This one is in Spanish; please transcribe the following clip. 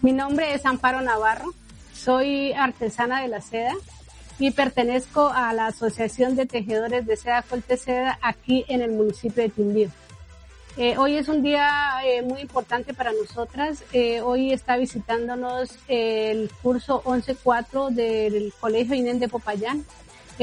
Mi nombre es Amparo Navarro, soy artesana de la seda y pertenezco a la Asociación de Tejedores de Seda Colteseda aquí en el municipio de Quindío. Hoy es un día muy importante para nosotras. Hoy está visitándonos el curso 11-4 del Colegio INEN de Popayán.